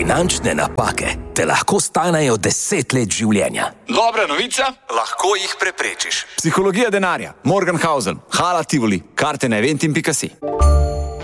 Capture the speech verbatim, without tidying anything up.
Finančne napake te lahko stanejo deset let življenja. Dobra novica? Lahko jih preprečiš. Psihologija denarja, Morgenhausen, Hala Tivoli, karte na eventim pika si.